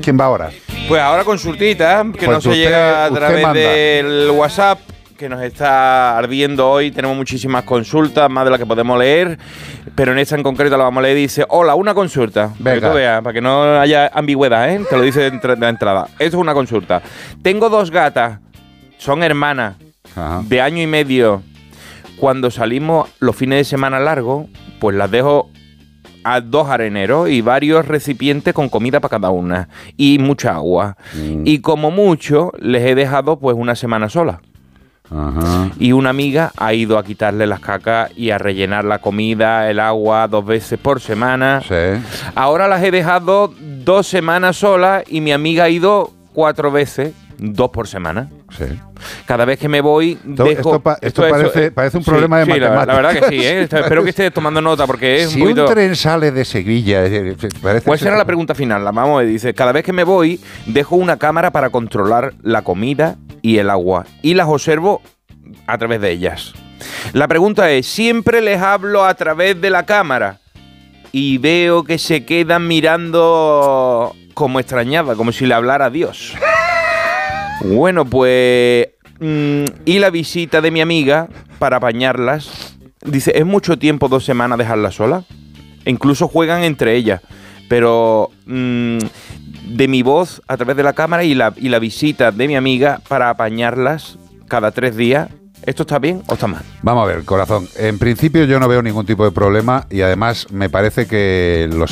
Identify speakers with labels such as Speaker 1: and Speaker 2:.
Speaker 1: ¿Quién va ahora?
Speaker 2: Pues ahora consultita, que
Speaker 1: Pues
Speaker 2: no se llega a
Speaker 1: usted
Speaker 2: través
Speaker 1: manda.
Speaker 2: del WhatsApp, que nos está ardiendo hoy. Tenemos muchísimas consultas, más de las que podemos leer, pero en esta en concreto la vamos a leer. Dice: hola, una consulta. Para que
Speaker 1: Venga.
Speaker 2: tú veas, para que no haya ambigüedad, ¿eh? Te lo dice de la entrada. Esto es una consulta. Tengo 2 gatas, son hermanas,
Speaker 1: Ajá.
Speaker 2: de año y medio. Cuando salimos los fines de semana largos, pues las dejo a 2 areneros y varios recipientes con comida para cada una y mucha agua. Y como mucho, les he dejado pues una semana sola.
Speaker 1: Ajá.
Speaker 2: Y una amiga ha ido a quitarle las cacas y a rellenar la comida, el agua 2 veces por semana.
Speaker 1: Sí.
Speaker 2: Ahora las he dejado 2 semanas solas y mi amiga ha ido 4 veces, 2 por semana.
Speaker 1: Sí.
Speaker 2: Cada vez que me voy, dejo...
Speaker 1: Esto parece un problema de matemáticas.
Speaker 2: La verdad que sí, ¿eh? Espero que estés tomando nota porque es
Speaker 1: Si
Speaker 2: un poquito...
Speaker 1: un tren sale de Sevilla, parece...
Speaker 2: ¿Cuál será la pregunta final? La vamos a ver. Dice: cada vez que me voy, dejo una cámara para controlar la comida y el agua. Y las observo a través de ellas. La pregunta es: ¿siempre les hablo a través de la cámara? Y veo que se quedan mirando como extrañada, como si le hablara a Dios. Bueno, pues... y la visita de mi amiga para apañarlas. Dice: ¿es mucho tiempo 2 semanas dejarlas solas? E incluso juegan entre ellas. Pero de mi voz a través de la cámara y la visita de mi amiga para apañarlas cada 3 días, ¿esto está bien o está mal?
Speaker 1: Vamos a ver, corazón. En principio yo no veo ningún tipo de problema y además me parece que los